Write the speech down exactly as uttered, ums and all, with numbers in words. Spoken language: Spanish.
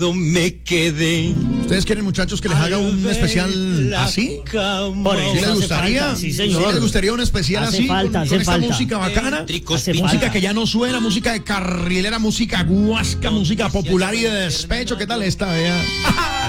me quedé. ¿Ustedes quieren, muchachos, que les haga un especial así? Por eso ¿Sí les hace gustaría? falta, sí, señor. ¿Sí les gustaría un especial Hace así? falta, con, hace con esta falta. música bacana. Hace Música falta. que ya no suena, música de carrilera, música guasca, música popular y de despecho. ¿Qué tal esta, vea?